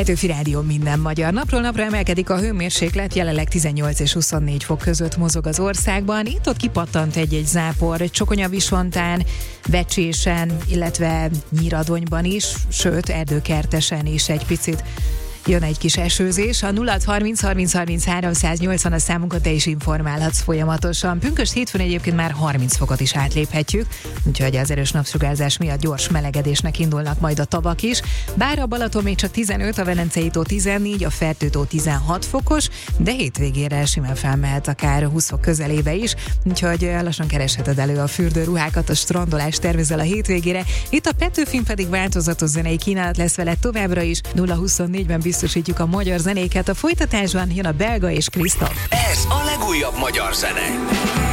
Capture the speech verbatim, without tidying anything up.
Petőfi Rádió, minden magyar. Napról napra emelkedik a hőmérséklet, jelenleg tizennyolc és huszonnégy fok között mozog az országban. Itt-ott kipattant egy-egy zápor, Csokonyavisontán, Becsésen, illetve Nyíradonyban is, sőt Erdőkertesen is egy picit jön egy kis esőzés. A nulla harminc harminc harminc háromszáznyolcvan a számunkat, te is informálhatsz folyamatosan. Pünkösd hétfőn egyébként már harminc fokot is átléphetjük, úgyhogy az erős napsugárzás miatt gyors melegedésnek indulnak majd a tavak is. Bár a Balaton még csak tizenöt, a Velencei tó tizennégy, a Fertőtó tizenhat fokos, de hétvégére simán felmehet akár húsz fok közelébe is, úgyhogy lassan keresheted elő a fürdőruhákat, a strandolást tervezel a hétvégére. Itt a Petőfin pedig változatos zenei kínálat lesz veled továbbra is. nulla huszonnégyben biztosítjuk a magyar zenéket. A folytatásban jön a Belga és Krisztof. Ez a legújabb magyar zene.